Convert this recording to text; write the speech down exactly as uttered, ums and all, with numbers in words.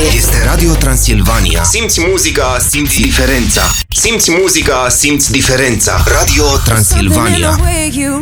este Radio Transilvania. Simți muzica, simți diferența. Simți muzica, simți diferența. Radio Transilvania.